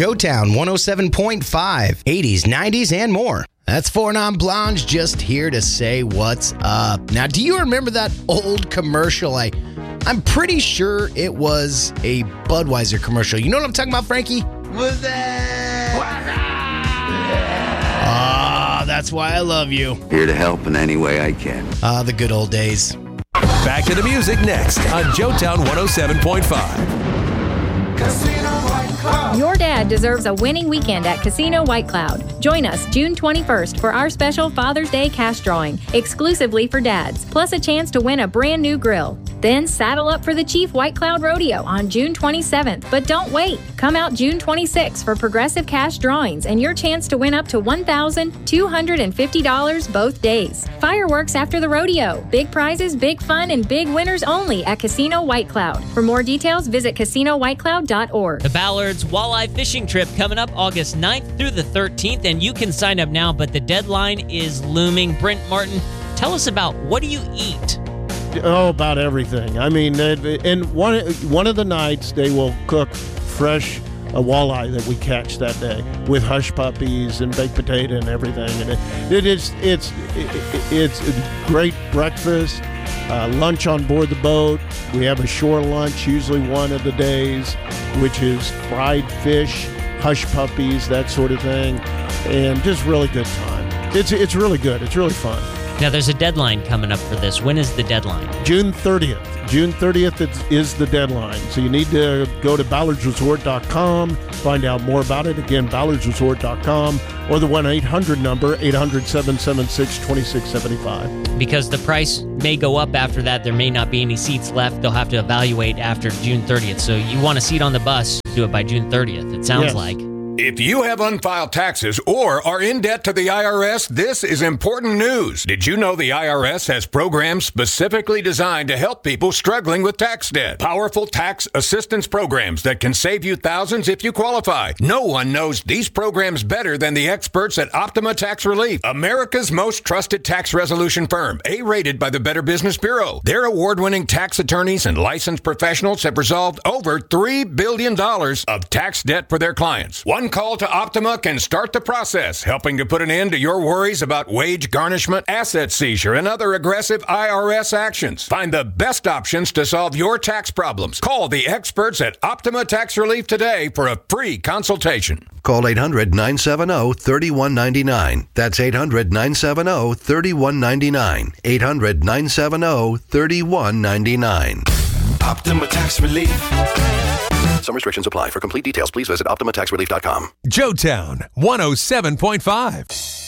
Joetown 107.5, 80s, 90s, and more. That's Four Non Blondes just here to say what's up. Now, do you remember that old commercial? I'm pretty sure it was a Budweiser commercial. You know what I'm talking about, Frankie? Was that? Ah, that's why I love you. Here to help in any way I can. The good old days. Back to the music next on Joetown 107.5. Casino White Cloud. Your dad deserves a winning weekend at Casino White Cloud. Join us June 21st for our special Father's Day cash drawing, exclusively for dads, plus a chance to win a brand new grill. Then saddle up for the Chief White Cloud Rodeo on June 27th. But don't wait. Come out June 26th for progressive cash drawings and your chance to win up to $1,250 both days. Fireworks after the rodeo. Big prizes, big fun, and big winners only at Casino White Cloud. For more details, visit CasinoWhiteCloud.org. The Ballards Walleye Fishing Trip coming up August 9th through the 13th, and you can sign up now, but the deadline is looming. Brent Martin, tell us about what do you eat? Oh, about everything. I mean, and one of the nights they will cook fresh walleye that we catch that day with hush puppies and baked potato and everything. And it's a great breakfast, lunch on board the boat. We have a shore lunch, usually one of the days, which is fried fish, hush puppies, that sort of thing, and just really good time. It's really good. It's really fun. Now, there's a deadline coming up for this. When is the deadline? June 30th. June 30th is the deadline. So you need to go to ballardsresort.com, find out more about it. Again, ballardsresort.com or the 1-800 number, 800-776-2675. Because the price may go up after that. There may not be any seats left. They'll have to evaluate after June 30th. So you want a seat on the bus, do it by June 30th, it sounds like. If you have unfiled taxes or are in debt to the IRS, this is important news. Did you know the IRS has programs specifically designed to help people struggling with tax debt? Powerful tax assistance programs that can save you thousands if you qualify. No one knows these programs better than the experts at Optima Tax Relief, America's most trusted tax resolution firm, A-rated by the Better Business Bureau. Their award-winning tax attorneys and licensed professionals have resolved over $3 billion of tax debt for their clients. One call to Optima can start the process, helping to put an end to your worries about wage garnishment, asset seizure, and other aggressive IRS actions. Find the best options to solve your tax problems. Call the experts at Optima Tax Relief today for a free consultation. Call 800-970-3199. That's 800-970-3199. 800-970-3199. Optima Tax Relief. Some restrictions apply. For complete details, please visit OptimaTaxRelief.com. Joetown 107.5.